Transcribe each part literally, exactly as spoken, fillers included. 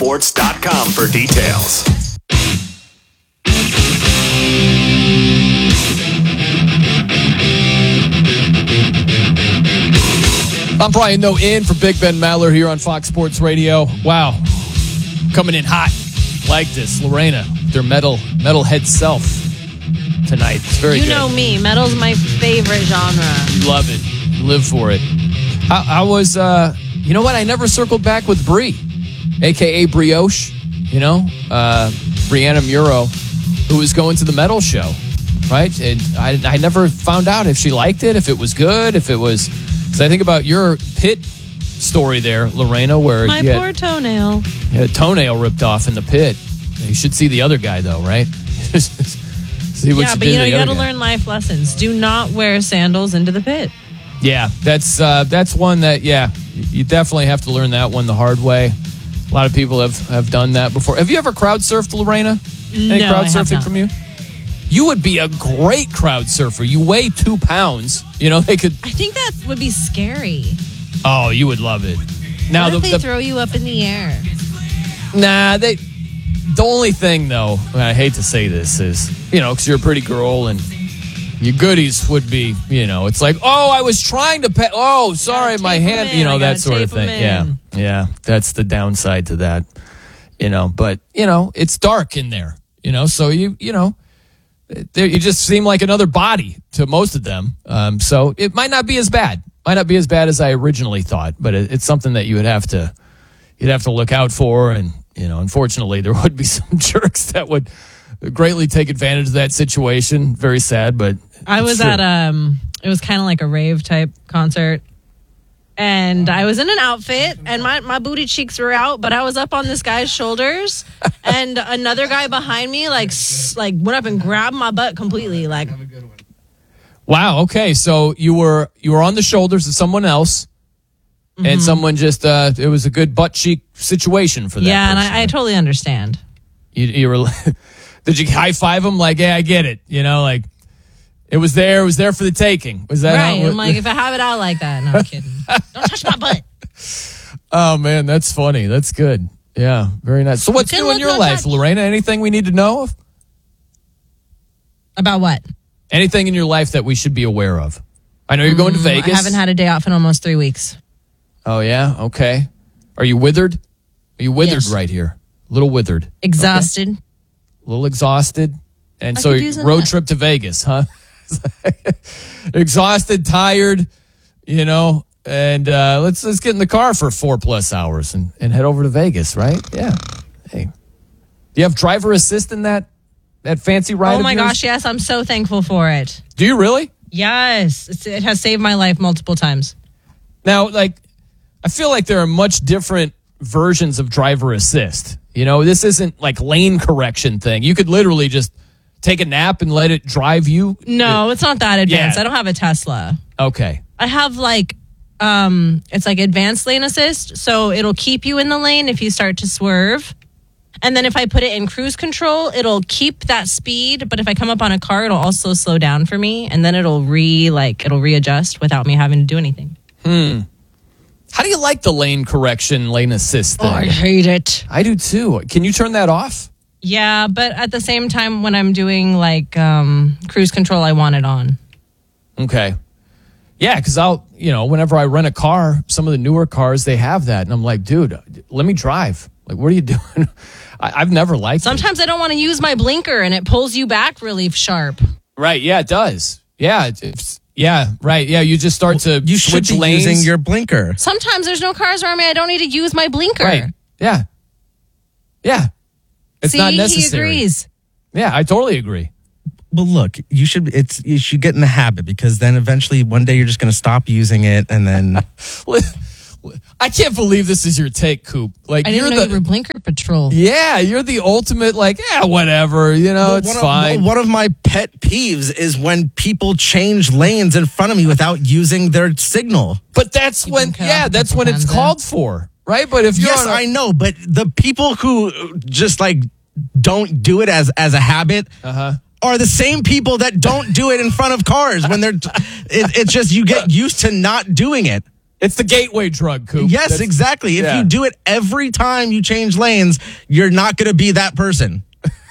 sports dot com for details. I'm Brian Noe in for Big Ben Maller here on Fox Sports Radio. Wow. Coming in hot like this. Lorena, their metal metalhead self tonight. It's very you good. You know me. Metal's my favorite genre. Love it. Live for it. I, I was, uh, you know what? I never circled back with Brie, a k a. Brioche, you know, uh, Brianna Muro, who was going to the metal show, right? And I, I never found out if she liked it, if it was good, if it was... Because I think about your pit story there, Lorena, where my you poor had, toenail. you had a toenail ripped off in the pit. You should see the other guy, though, right? see what yeah, you but did you know, to the you got to other guy. learn life lessons. Do not wear sandals into the pit. Yeah, that's uh, that's one that, yeah, you definitely have to learn that one the hard way. A lot of people have, have done that before. Have you ever crowd surfed, Lorena? Any no, crowd I have surfing not. from you? You would be a great crowd surfer. You weigh two pounds. You know, they could... I think that would be scary. Oh, you would love it. Now, what if the, they the, throw you up in the air? Nah, they... The only thing, though, and I hate to say this, is, you know, because you're a pretty girl and your goodies would be, you know, it's like, oh, I was trying to pay... Oh, sorry, Gotta my tape 'em hand... in. You know, I that gotta sort of tape 'em thing. Yeah, in. yeah. That's the downside to that, you know. But, you know, it's dark in there, you know, so you, you know... They, you just seem like another body to most of them. Um, so it might not be as bad. Might not be as bad as I originally thought, but it, it's something that you would have to you'd have to look out for. And, you know, unfortunately, there would be some jerks that would greatly take advantage of that situation. Very sad, but I was true. at, um, it was kind of like a rave type concert. And I was in an outfit, and my, my booty cheeks were out, but I was up on this guy's shoulders, and another guy behind me, like, s- like went up and grabbed my butt completely. Like, Wow. Okay, so you were you were on the shoulders of someone else, Mm-hmm. and someone just uh, it was a good butt cheek situation for that. yeah, and person. I, I totally understand. You, you were, did you high five him like, "Hey, I get it," you know, like it was there, it was there for the taking? Was that Right? how it I'm like, if I have it out like that, no I'm kidding. Don't touch my butt. Oh man, that's funny. That's good. Yeah, very nice. So, what's Good new in look, your no life, touch. Lorena? Anything we need to know of? About what? Anything in your life that we should be aware of? I know you're going to Vegas. I haven't had a day off in almost three weeks. Oh yeah, okay. Are you withered? Are you withered Yes. right here? A little withered. Exhausted. A little exhausted. And I so could use a road nap. trip to Vegas, huh? Exhausted, tired, you know, and uh, let's let's get in the car for four plus hours and, and head over to Vegas, right? Yeah. Hey. Do you have driver assist in that that fancy ride? Oh of my yours? gosh, yes, I'm so thankful for it. Do you really? Yes, it's, it has saved my life multiple times. Now, like, I feel like there are much different versions of driver assist. You know, this isn't like lane correction thing. You could literally just take a nap and let it drive you. No, it's not that advanced. Yeah. I don't have a Tesla. Okay. I have like, um, it's like advanced lane assist. So it'll keep you in the lane if you start to swerve. And then if I put it in cruise control, it'll keep that speed. But if I come up on a car, it'll also slow down for me. And then it'll re, like, it'll readjust without me having to do anything. How do you like the lane correction, lane assist thing? Oh, I hate it. I do too. Can you turn that off? Yeah, but at the same time, when I'm doing like um, cruise control, I want it on. Okay. Yeah, because I'll, you know, whenever I rent a car, some of the newer cars, they have that. And I'm like, dude, let me drive. Like, what are you doing? I, I've never liked Sometimes I don't want to use my blinker, and it pulls you back really sharp. it. Right. Yeah, it does. Yeah. It's, it's, yeah. Right. Yeah. You just start to You should switch be lanes. using your blinker. Sometimes there's no cars around me. I don't need to use my blinker. Right. Yeah. Yeah. It's See, not he necessary. agrees. Yeah, I totally agree. Well, look, you should it's you should get in the habit, because then eventually one day you're just going to stop using it, and then I can't believe this is your take, Coop. Like, I you're didn't know the you were blinker patrol. yeah, you're the ultimate. Like, yeah, whatever. You know, Well, it's one of- fine. one of my pet peeves is when people change lanes in front of me without using their signal. but that's when, can yeah, have that's when it's hands in. called for, right? But if you're Yes, on a, I know, but the people who just like don't do it as as a habit Uh-huh. are the same people that don't do it in front of cars when they're. It, it's just you get used to not doing it. It's the gateway drug, Coop. Yes, That's- exactly. If yeah. you do it every time you change lanes, you're not going to be that person.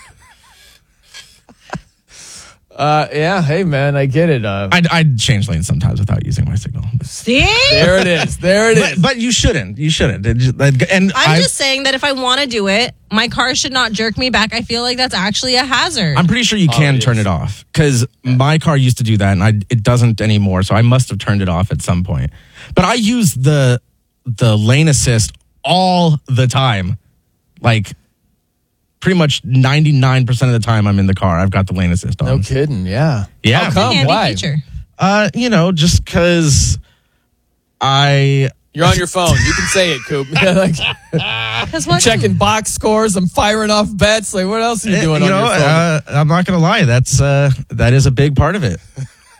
Uh, yeah, hey, man, I get it. Uh, I'd, I'd change lanes sometimes without using my signal. See? there it is. There it is. But, but you shouldn't. You shouldn't. It just- And I'm I- just saying that if I want to do it, my car should not jerk me back. I feel like that's actually a hazard. I'm pretty sure you can it turn is. it off because my car used to do that and I, it doesn't anymore. So I must have turned it off at some point. But I use the the lane assist all the time. Like pretty much ninety-nine percent of the time I'm in the car, I've got the lane assist on. no kidding. Yeah. Yeah. How come? Handy Why? feature. Uh, you know, just because I You're on your phone. You can say it, Coop. Yeah, like, Because what? checking box scores. I'm firing off bets. Like, what else are you Eh, doing you on know, your phone? uh, I'm not gonna lie. That's uh, that is a big part of it.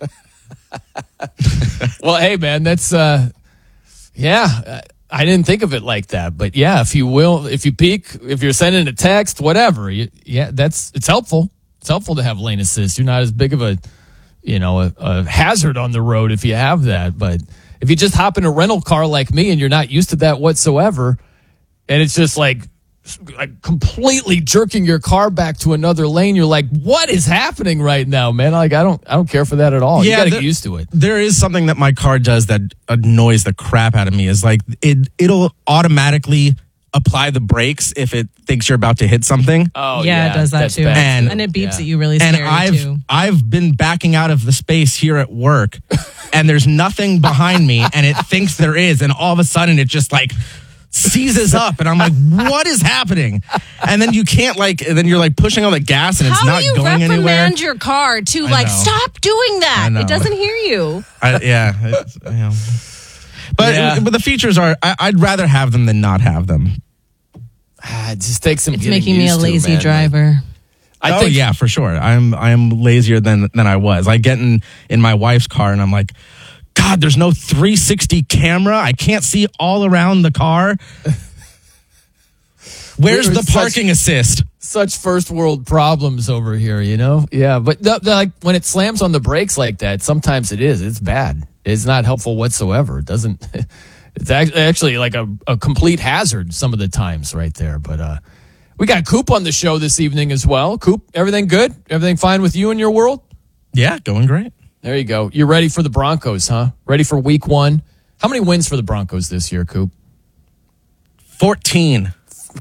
Well, hey, man, that's uh, yeah. I didn't think of it like that, but yeah, if you will, if you peek, if you're sending a text, whatever, you, yeah, that's it's helpful. It's helpful to have lane assist. You're not as big of a, you know, a, a hazard on the road if you have that. But if you just hop in a rental car like me and you're not used to that whatsoever, and it's just like, like completely jerking your car back to another lane, you're like, what is happening right now, man? Like, I don't, I don't care for that at all. you got to there- get used to it. There is something that my car does that annoys the crap out of me. Is like it it'll automatically apply the brakes if it thinks you're about to hit something. Oh Yeah, it does that that's too. bad, And- And it beeps Yeah. at you really and scary I've too. I've been backing out of the space here at work, and there's nothing behind me, and it thinks there is, and all of a sudden it just like seizes up, and I'm like, what is happening? And then you can't like, and then you're like pushing on the gas, and it's How not do you going reprimand anywhere. your car to I like know. stop doing that? I know. It doesn't hear you. I, yeah, it's, you know. But Yeah. but the features are, I, I'd rather have them than not have them. Ah, it just takes some It's getting making me a used to, lazy man. driver. I oh think, yeah, for sure. I'm I'm lazier than than I was. I get in in my wife's car and I'm like, God, there's no three sixty camera. I can't see all around the car. Where's We're the such- parking assist? such first world problems over here, you know? Yeah, but the, the, like when it slams on the brakes like that, sometimes it is. It's bad. It's not helpful whatsoever. It doesn't. It's act- actually like a, a complete hazard some of the times right there. But uh, we got Coop on the show this evening as well. Coop, everything good? Everything fine with you and your world? Yeah, going great. There you go. You're ready for the Broncos, huh? Ready for week one? How many wins for the Broncos this year, Coop? fourteen.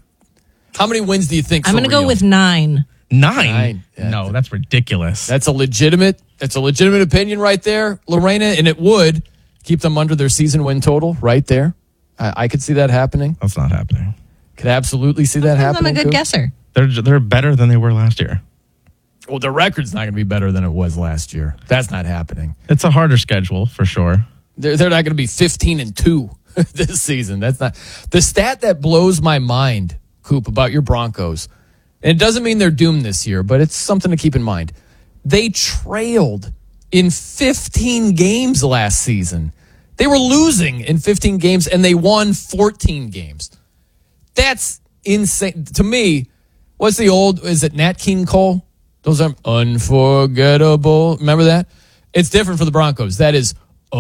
How many wins do you think? I'm for going to go real? with nine. Nine. Nine. Yeah. No, that's ridiculous. That's a legitimate. That's a legitimate opinion right there, Lorena, and it would keep them under their season win total right there. I, I could see that happening. That's not happening. Could absolutely see that I'm happening. a good Coop. guesser. They're they're better than they were last year. Well, the record's not going to be better than it was last year. That's not happening. It's a harder schedule for sure. They're, they're not going to be fifteen and two this season. That's not the stat that blows my mind, Coop, about your Broncos. And it doesn't mean they're doomed this year, but it's something to keep in mind. They trailed in fifteen games last season. They were losing in fifteen games and they won fourteen games. That's insane. To me, what's the old, is it Nat King Cole? Those are unforgettable. Remember that? It's different for the Broncos. That is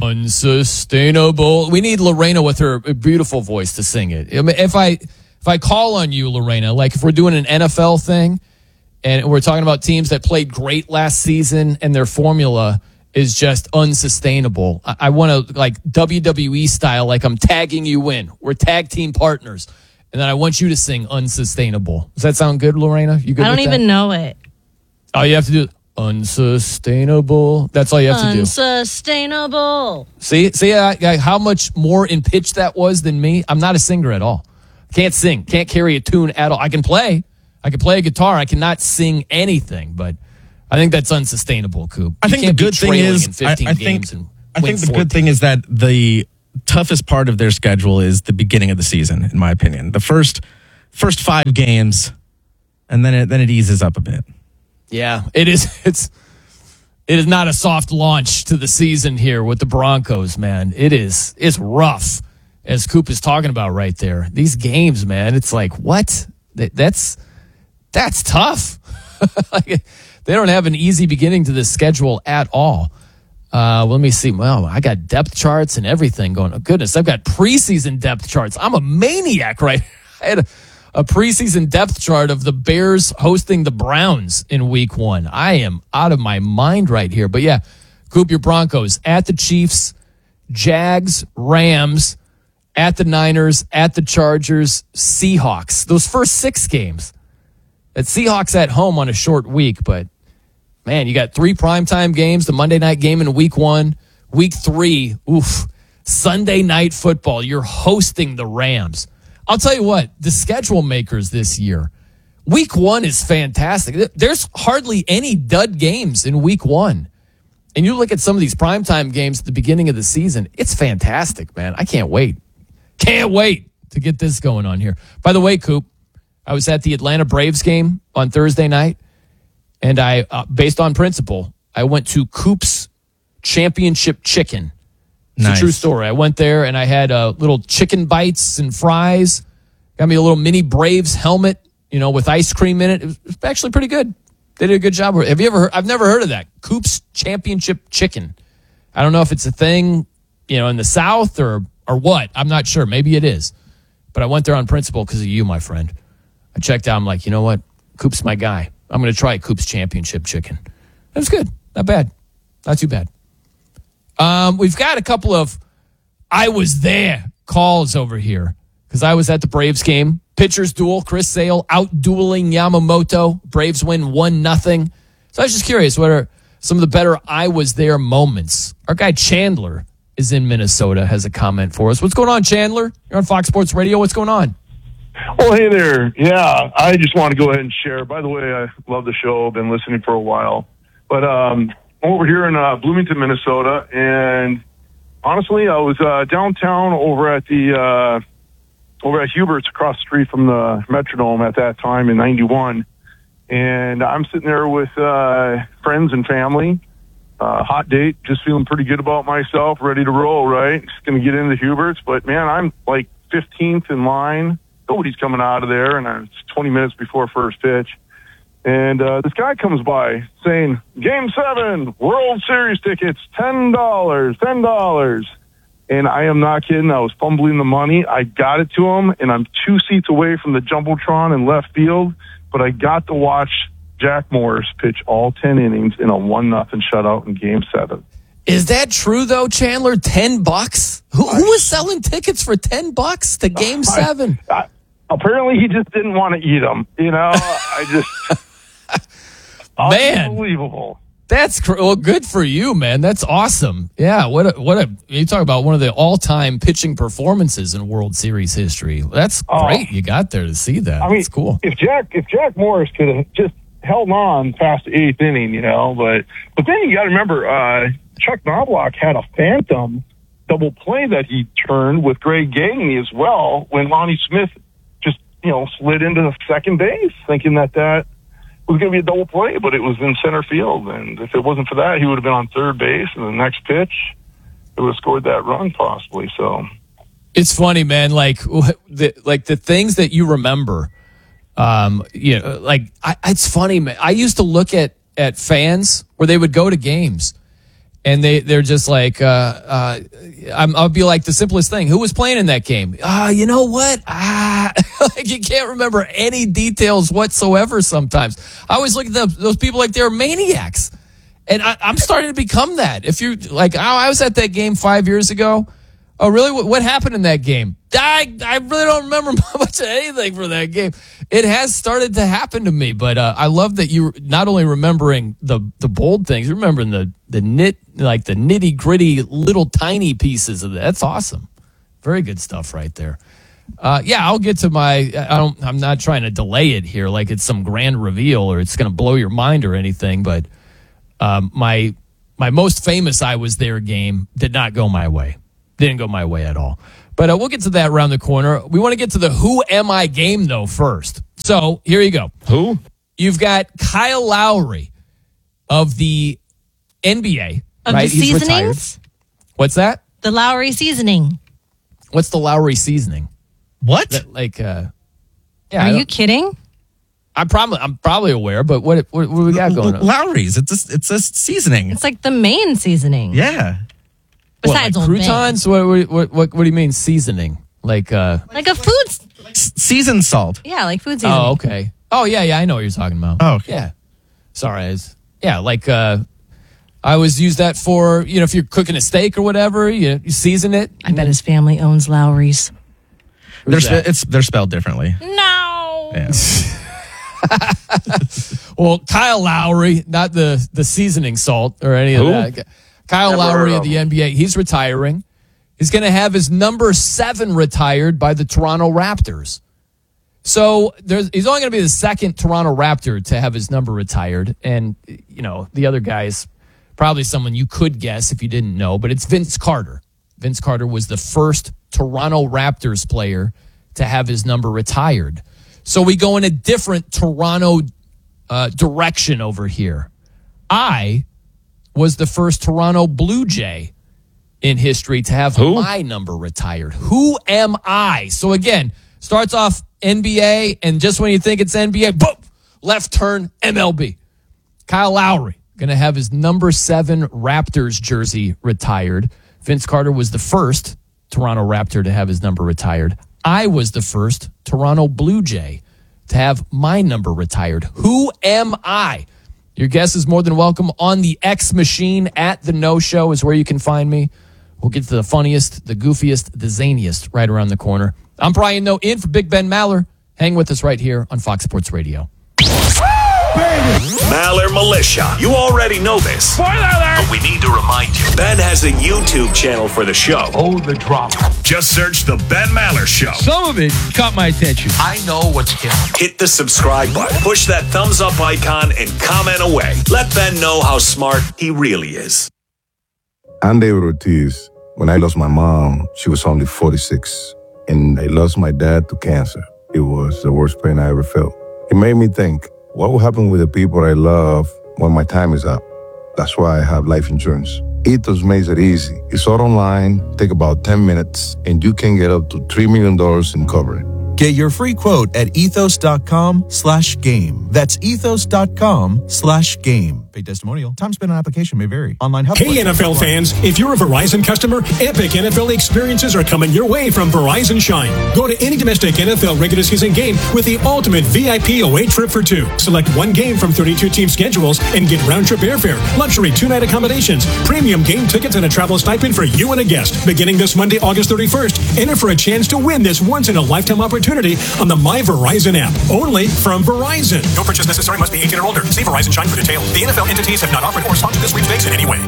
unsustainable. We need Lorena with her beautiful voice to sing it. I mean, If I if I call on you, Lorena, like if we're doing an N F L thing and we're talking about teams that played great last season and their formula is just unsustainable, I, I want to like W W E style, like I'm tagging you in. We're tag team partners. And then I want you to sing Unsustainable. Does that sound good, Lorena? You good I don't with that? even know it. All you have to do is unsustainable. That's all you have to do. Unsustainable. See, see uh, uh, how much more in pitch that was than me? I'm not a singer at all. Can't sing. Can't carry a tune at all. I can play. I can play a guitar. I cannot sing anything, but I think that's unsustainable, Coop. I You think the can't be good thing trailing is, in fifteen I, I think, games and I win think the good fourteen. thing is that the toughest part of their schedule is the beginning of the season, in my opinion. The first first five games, and then it then it eases up a bit. Yeah, it is. It's it is not a soft launch to the season here with the Broncos, man. It is. It's rough, as Coop is talking about right there. These games, man. It's like what? That- That's that's tough. Like, they don't have an easy beginning to this schedule at all. Uh, let me see. Well, I got depth charts and everything going. Oh, goodness, I've got preseason depth charts. I'm a maniac, right? I had a, a preseason depth chart of the Bears hosting the Browns in week one. I am out of my mind right here. But yeah, Coop, your Broncos at the Chiefs, Jags, Rams, at the Niners, at the Chargers, Seahawks. Those first six games. That Seahawks at home on a short week, but man, you got three primetime games, the Monday night game in week one, week three, oof, Sunday night football. You're hosting the Rams. I'll tell you what, the schedule makers this year, week one is fantastic. There's hardly any dud games in week one. And you look at some of these primetime games at the beginning of the season, it's fantastic, man. I can't wait. Can't wait to get this going on here. By the way, Coop, I was at the Atlanta Braves game on Thursday night, and I, uh, based on principle, I went to Coop's Championship Chicken. It's Nice. a true story. I went there, and I had uh, little chicken bites and fries. Got me a little mini Braves helmet, you know, with ice cream in it. It was, it was actually pretty good. They did a good job. Have you ever heard? I've never heard of that. Coop's Championship Chicken. I don't know if it's a thing, you know, in the South or or what. I'm not sure. Maybe it is. But I went there on principle because of you, my friend. I checked out. I'm like, you know what? Coop's my guy. I'm going to try Coop's Championship Chicken. It was good. Not bad. Not too bad. Um, we've got a couple of I was there calls over here because I was at the Braves game. Pitchers duel. Chris Sale out dueling Yamamoto. Braves win one nothing. So I was just curious, what are some of the better I was there moments? Our guy Chandler is in Minnesota, has a comment for us. What's going on, Chandler? You're on Fox Sports Radio. What's going on? Oh, hey there. Yeah, I just want to go ahead and share. By the way, I love the show. I've been listening for a while. But um, I'm over here in uh, Bloomington, Minnesota, and honestly, I was uh, downtown over at the uh, over at Hubert's across the street from the Metrodome at that time in ninety-one. And I'm sitting there with uh, friends and family. Uh, hot date, just feeling pretty good about myself, ready to roll, right? Just going to get into Hubert's. But, man, I'm like fifteenth in line. Nobody's coming out of there, and it's twenty minutes before first pitch. And uh, this guy comes by saying, Game seven, World Series tickets, ten dollars, ten dollars. And I am not kidding. I was fumbling the money. I got it to him, and I'm two seats away from the Jumbotron in left field, but I got to watch Jack Morris pitch all ten innings in a one nothing shutout in Game seven. Is that true, though, Chandler? ten bucks? Who, who was selling tickets for ten bucks to Game seven? I, I, apparently, he just didn't want to eat them. You know, I just... Man. Unbelievable. That's cr- well, good for you, man. That's awesome. Yeah, what a, what a you talk about one of the all-time pitching performances in World Series history. That's Oh. great. You got there to see that. I mean, That's cool. if Jack if Jack Morris could have just held on past the eighth inning, you know, but but then you got to remember, uh, Chuck Knobloch had a phantom double play that he turned with Greg Gagne as well when Lonnie Smith just you know slid into the second base, thinking that that was going to be a double play, but it was in center field, and if it wasn't for that, he would have been on third base, and the next pitch, it would have scored that run possibly. So. It's funny, man. Like the like the things that you remember. Um, you know, like I, it's funny, man. I used to look at at fans where they would go to games, and they they're just like, uh, uh, I'm, I'll be like the simplest thing. Who was playing in that game? Ah, uh, you know what? Ah, like you can't remember any details whatsoever. Sometimes I always look at the, those people like they're maniacs, and I, I'm starting to become that. If you like, oh, I was at that game five years ago. Oh, really? What, what happened in that game? I, I really don't remember much of anything from that game. It has started to happen to me, but uh, I love that you're not only remembering the the bold things, you're remembering the the nit like the nitty gritty little tiny pieces of that. That's awesome. Very good stuff right there. Uh, yeah, I'll get to my. I don't. I'm not trying to delay it here, like it's some grand reveal or it's going to blow your mind or anything. But um, my my most famous I was there game did not go my way. Didn't go my way at all. But uh, we'll get to that around the corner. We want to get to the Who Am I game, though, first. So here you go. Who? You've got Kyle Lowry of the N B A. Of right? the He's retired. seasonings? What's that? The Lowry seasoning. What's the Lowry seasoning? What? That, like, uh, yeah. Are I you don't- kidding? I'm probably I'm probably aware, but what what, what do we got going on? Lowry's. It's a, it's a seasoning. It's like the main seasoning. Yeah. Besides what, like Old Bay. croutons? What, what what what what do you mean seasoning? Like uh Like a food. S- seasoned salt. Yeah, like food seasoning. Oh, okay. Oh yeah, yeah, I know what you're talking about. Oh, okay. Yeah. Sorry, I was, yeah, like uh I always use that for, you know, if you're cooking a steak or whatever, you, you season it. I bet his family owns Lowry's. They're, Who's spe- that? it's, they're spelled differently. No. Yeah. Well, Kyle Lowry, not the the seasoning salt or any of Who? that. Kyle Never Lowry heard of of the him. N B A, he's retiring. He's going to have his number seven retired by the Toronto Raptors. So there's, he's only going to be the second Toronto Raptor to have his number retired. And, you know, the other guy's probably someone you could guess if you didn't know, but it's Vince Carter. Vince Carter was the first Toronto Raptors player to have his number retired. So we go in a different Toronto uh, direction over here. I was the first Toronto Blue Jay in history to have Who? my number retired. Who am I? So again, starts off N B A, and just when you think it's N B A, boom, left turn M L B. Kyle Lowry going to have his number seven Raptors jersey retired. Vince Carter was the first Toronto Raptor to have his number retired. I was the first Toronto Blue Jay to have my number retired. Who am I? Your guess is more than welcome on the X machine at the No Show is where you can find me. We'll get to the funniest, the goofiest, the zaniest right around the corner. I'm Brian Noe in for Big Ben Maller. Hang with us right here on Fox Sports Radio. Maller Militia. You already know this. Spoiler alert! But we need to remind you. Ben has a YouTube channel for the show. Oh, the drama. Just search The Ben Maller Show. Some of it caught my attention. I know what's hip. Hit the subscribe button. Push that thumbs up icon and comment away. Let Ben know how smart he really is. I'm David Ortiz. When I lost my mom, she was only forty-six. And I lost my dad to cancer. It was the worst pain I ever felt. It made me think, what will happen with the people I love when my time is up? That's why I have life insurance. Ethos makes it easy. It's all online, take about ten minutes, and you can get up to three million dollars in coverage. Get your free quote at ethos.com slash game. That's ethos.com slash game. Paid testimonial. Time spent on application may vary. Online help. Hey, N F L fans, if you're a Verizon customer, epic N F L experiences are coming your way from Verizon Shine. Go to any domestic N F L regular season game with the ultimate V I P away trip for two. Select one game from thirty-two team schedules and get round-trip airfare, luxury two-night accommodations, premium game tickets, and a travel stipend for you and a guest. Beginning this Monday, August thirty-first, enter for a chance to win this once-in-a-lifetime opportunity on the My Verizon app. Only from Verizon. No purchase necessary. Must be eighteen or older. See Verizon Shine for details. The N F L entities have not offered or sponsored this sweepstakes in any way.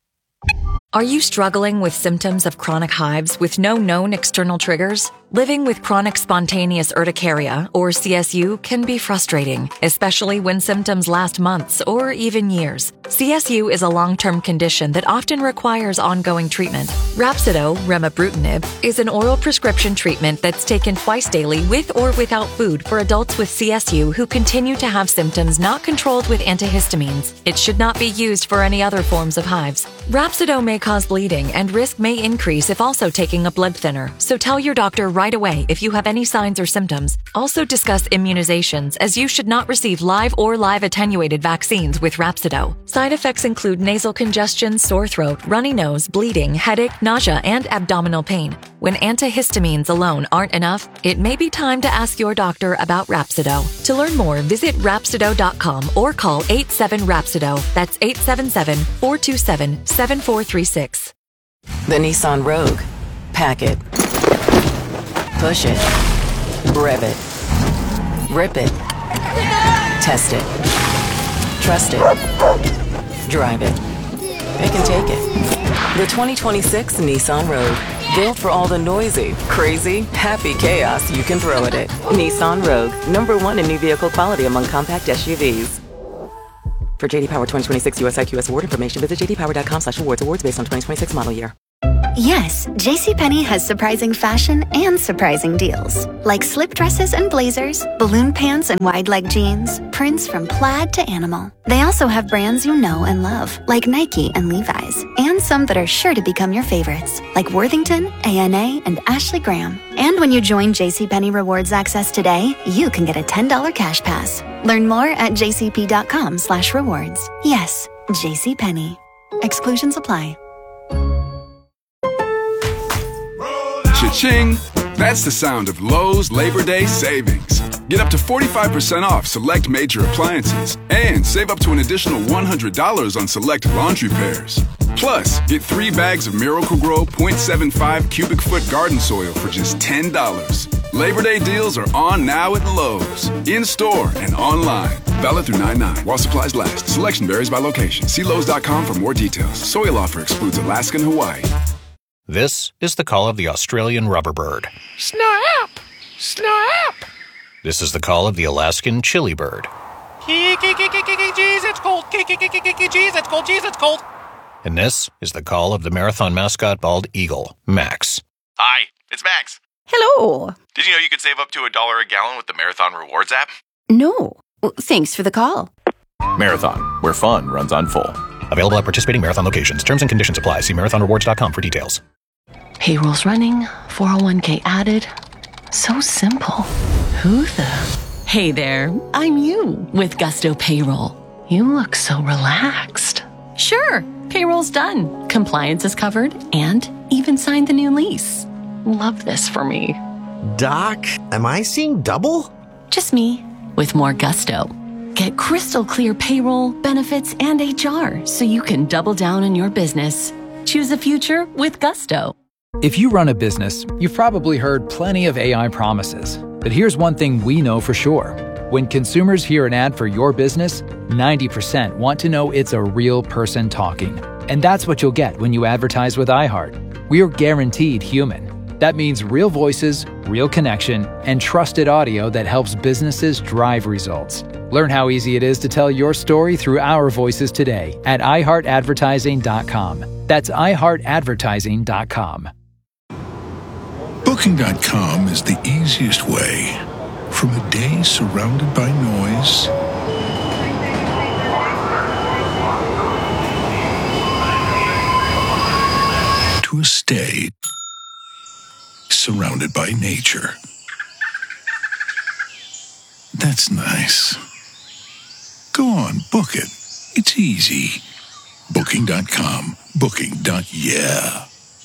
Are you struggling with symptoms of chronic hives with no known external triggers? Living with chronic spontaneous urticaria, or C S U, can be frustrating, especially when symptoms last months or even years. C S U is a long-term condition that often requires ongoing treatment. Rhapsido, remibrutinib, is an oral prescription treatment that's taken twice daily with or without food for adults with C S U who continue to have symptoms not controlled with antihistamines. It should not be used for any other forms of hives. Rhapsido may cause bleeding and risk may increase if also taking a blood thinner, so tell your doctor right away if you have any signs or symptoms. Also discuss immunizations, as you should not receive live or live attenuated vaccines with Rhapsido. Side effects include nasal congestion, sore throat, runny nose, bleeding, headache, nausea, and abdominal pain. When antihistamines alone aren't enough, it may be time to ask your doctor about Rhapsido. To learn more, visit Rhapsido dot com or call eight seven Rhapsido. That's eight seven seven, four two seven, seven four three six. The Nissan Rogue. Pack it. Push it. Rev it. Rip it. Test it. Trust it. Drive it. It can take it. The twenty twenty-six Nissan Rogue. Built for all the noisy, crazy, happy chaos you can throw at it. Nissan Rogue. Number one in new vehicle quality among compact S U Vs. For J D Power twenty twenty-six U S I Q S award information, visit j d power dot com slash awards. Awards based on twenty twenty-six model year. Yes, JCPenney has surprising fashion and surprising deals. Like slip dresses and blazers, balloon pants and wide leg jeans, prints from plaid to animal. They also have brands you know and love, like Nike and Levi's, and some that are sure to become your favorites, like Worthington, A N A, and Ashley Graham. And when you join JCPenney Rewards Access today, you can get a ten dollars cash pass. Learn more at jcp.com slash rewards. Yes, JCPenney. Exclusions apply. Cha-ching! That's the sound of Lowe's Labor Day savings. Get up to forty-five percent off select major appliances and save up to an additional one hundred dollars on select laundry pairs. Plus, get three bags of Miracle-Gro point seven five cubic foot garden soil for just ten dollars. Labor Day deals are on now at Lowe's, in-store and online. Valid through nine nine while supplies last. Selection varies by location. See Lowe's dot com for more details. Soil offer excludes Alaska and Hawaii. This is the call of the Australian rubber bird. Snap! Snap! This is the call of the Alaskan chili bird. Jeez, it's cold. Jeez, it's cold. Jeez, it's cold. And this is the call of the marathon mascot bald eagle, Max. Hi, it's Max. Hello. Did you know you could save up to a dollar a gallon with the Marathon Rewards app? No. Well, thanks for the call. Marathon, where fun runs on full. Available at participating Marathon locations. Terms and conditions apply. See marathon rewards dot com for details. Payroll's running, four oh one k added. So simple. Who the? Hey there, I'm you with Gusto Payroll. You look so relaxed. Sure, payroll's done. Compliance is covered and even signed the new lease. Love this for me. Doc, am I seeing double? Just me with more gusto. Get crystal clear payroll, benefits, and H R so you can double down on your business. Choose a future with Gusto. If you run a business, you've probably heard plenty of A I promises. But here's one thing we know for sure. When consumers hear an ad for your business, ninety percent want to know it's a real person talking. And that's what you'll get when you advertise with iHeart. We're guaranteed human. That means real voices, real connection, and trusted audio that helps businesses drive results. Learn how easy it is to tell your story through our voices today at i heart advertising dot com. That's i heart advertising dot com. Booking dot com is the easiest way from a day surrounded by noise to a stay surrounded by nature. That's nice. Go on, book it. It's easy. Booking dot com. Booking. Yeah.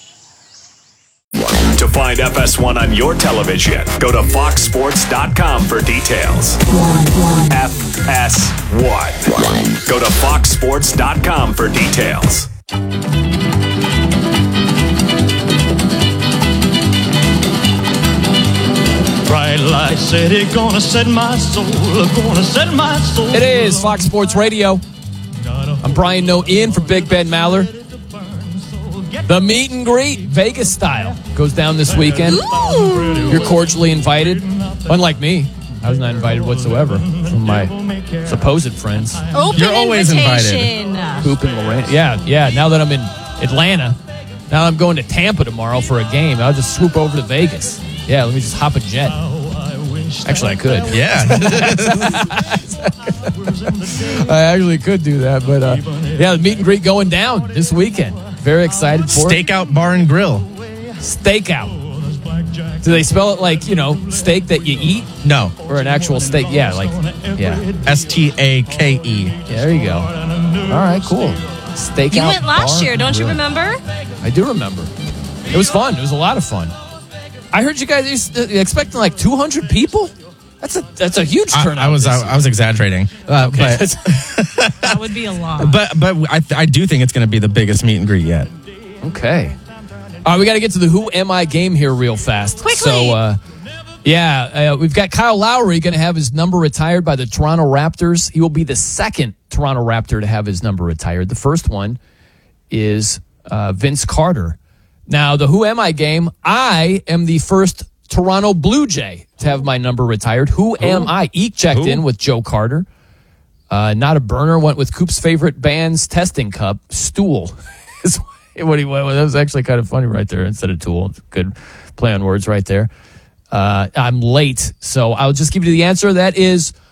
To find F S one on your television, go to fox sports dot com for details. F S one. Go to fox sports dot com for details. Bright light city, gonna set my soul, gonna set my soul. It is Fox Sports Radio. I'm Brian Noe in for Big Ben Maller. The meet and greet, Vegas style, goes down this weekend. Ooh. You're cordially invited. Unlike me, I was not invited whatsoever from my supposed friends. Open You're always invitation. invited. Hoop and Lorraine. Yeah, yeah. Now that I'm in Atlanta, now I'm going to Tampa tomorrow for a game. I'll just swoop over to Vegas. Yeah, let me just hop a jet. Actually, I could. Yeah. I actually could do that. But, uh, yeah, the meet and greet going down this weekend. Very excited for it. Stakeout Bar and Grill. Stakeout. Do they spell it like, you know, steak that you eat? No. Or an actual steak? Yeah, like, yeah. S T A K E. Yeah, there you go. All right, cool. Stakeout. You went last Bar year, don't you Grill. remember? I do remember. It was fun. It was a lot of fun. I heard you guys are expecting like two hundred people. That's a that's a huge turnout. I, I was I, I was exaggerating, uh, Okay. but That would be a lot. but but I I do think it's going to be the biggest meet and greet yet. Okay. All right, we got to get to the Who Am I game here real fast. Quickly. So, uh, yeah, uh, we've got Kyle Lowry going to have his number retired by the Toronto Raptors. He will be the second Toronto Raptor to have his number retired. The first one is uh, Vince Carter. Now, the Who Am I game, I am the first Toronto Blue Jay to have my number retired. Who am I? Eek checked Who? in with Joe Carter. Uh, not a burner. Went with Coop's favorite band's testing cup, Stool. is, what he went with. That was actually kind of funny right there instead of Tool. Good play on words right there. Uh, I'm late, so I'll just give you the answer. That is